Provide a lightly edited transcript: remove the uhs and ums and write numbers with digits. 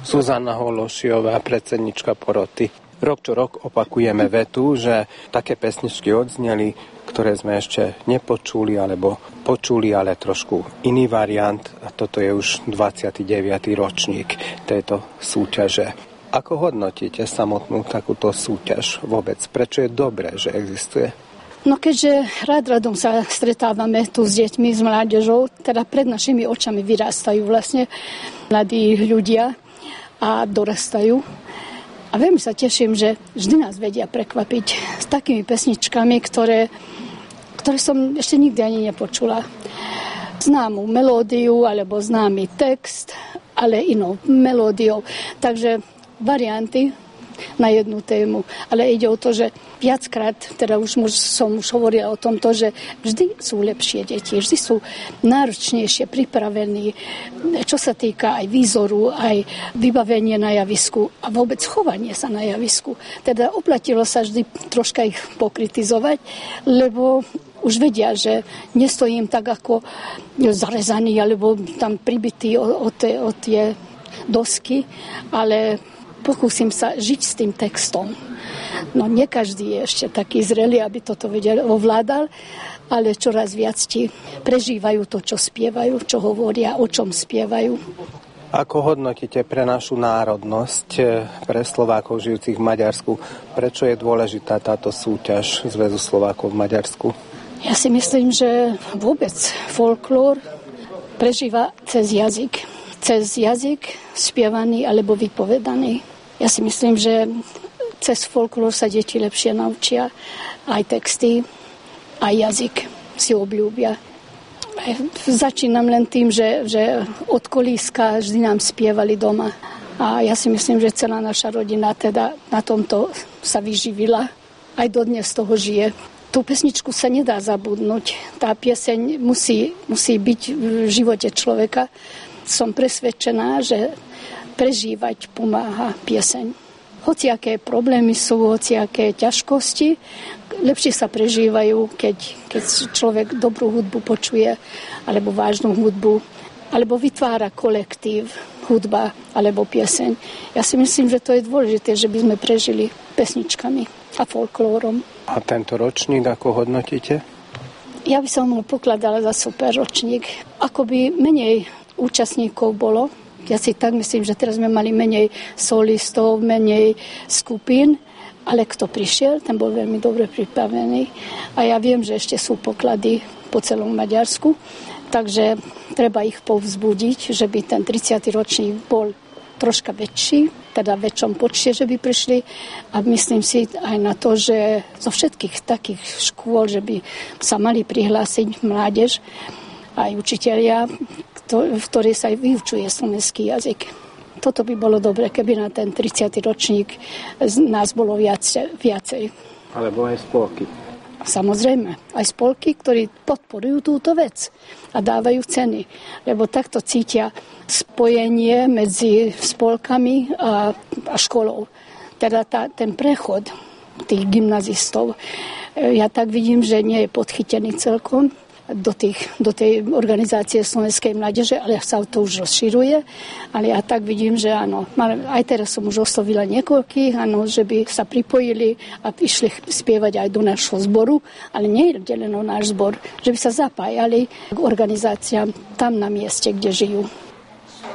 Zuzana Hološiová, predsednička poroty. Rok čo rok opakujeme vetu, že také pesničky odzneli, ktoré sme ešte nepočuli alebo počuli, ale trošku iný variant. A toto je už 29. ročník tejto súťaže. Ako hodnotíte samotnú takúto súťaž vôbec? Prečo je dobré, že existuje? No keďže radom sa stretávame tu s deťmi, s mládežou, teda pred našimi očami vyrastajú vlastne mladí ľudia a dorastajú. A veľmi sa teším, že vždy nás vedia prekvapiť s takými pesničkami, ktoré som ešte nikdy ani nepočula. Známú melódiu alebo známy text, ale inou melódiou. Takže varianty na jednu tému. Ale ide o to, že viackrát, teda som hovorila o tomto, že vždy sú lepšie deti, vždy sú náročnejšie pripravení, čo sa týka aj výzoru, aj vybavenie na javisku a vôbec chovanie sa na javisku. Teda oplatilo sa vždy troška ich pokritizovať, lebo už vedia, že nestojím tak ako zarezaný alebo tam pribitý o tie dosky, ale pokúsim sa žiť s tým textom. No nie každý je ešte taký zrelý, aby toto ovládal, ale čoraz viac ti prežívajú to, čo spievajú, čo hovoria, o čom spievajú. Ako hodnotíte pre našu národnosť, pre Slovákov žijúcich v Maďarsku, prečo je dôležitá táto súťaž Zväzu Slovákov v Maďarsku? Ja si myslím, že vôbec folklór prežíva cez jazyk. Cez jazyk spievaný alebo vypovedaný. Ja si myslím, že cez folklór sa deti lepšie naučia aj texty, aj jazyk si obľúbia. Začínam len tým, že od kolíska vždy nám spievali doma. A ja si myslím, že celá naša rodina teda na tomto sa vyživila. Aj dodnes z toho žije. Tú pesničku sa nedá zabudnúť. Tá pieseň musí byť v živote človeka. Som presvedčená, že prežívať pomáha pieseň. Hociaké problémy sú, hociaké ťažkosti, lepšie sa prežívajú, keď človek dobrú hudbu počuje, alebo vážnu hudbu, alebo vytvára kolektív, hudba alebo pieseň. Ja si myslím, že to je dôležité, že by sme prežili pesničkami a folklórom. A tento ročník ako hodnotíte? Ja by som ho pokladala za super ročník. Akoby menej účastníkov bolo. Ja si tak myslím, že teraz sme mali menej solistov, menej skupín, ale kto prišiel, ten bol veľmi dobre pripravený. A ja viem, že ešte sú poklady po celom Maďarsku, takže treba ich povzbudiť, že by ten 30. ročník bol troška väčší, teda v väčšom počte, že by prišli. A myslím si aj na to, že zo všetkých takých škôl, že by sa mali prihlásiť mládež, aj učitelia, v ktorej sa vyučuje slovenský jazyk. Toto by bolo dobre, keby na ten 30. ročník nás bolo viacej. Alebo aj spolky. Samozrejme, aj spolky, ktorí podporujú túto vec a dávajú ceny, lebo takto cítia spojenie medzi spolkami a školou. Teda ten prechod tých gymnazistov, ja tak vidím, že nie je podchytený celkom do tej organizácie Slovenskej mládeže, ale sa to už rozširuje. Ale ja tak vidím, že áno, aj teraz som už oslovila niekoľkých, áno, že by sa pripojili a išli spievať aj do nášho zboru, ale nie je len náš zbor, že by sa zapájali k organizáciám tam na mieste, kde žijú.